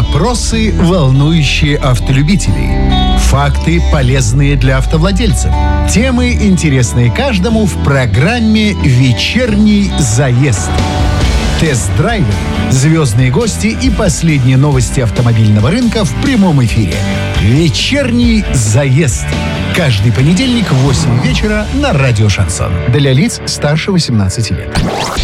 Вопросы, волнующие автолюбителей. Факты, полезные для автовладельцев. Темы, интересные каждому в программе «Вечерний заезд». Тест-драйвы, звездные гости и последние новости автомобильного рынка в прямом эфире. «Вечерний заезд». Каждый понедельник в 8 вечера на радио «Шансон». Для лиц старше 18 лет.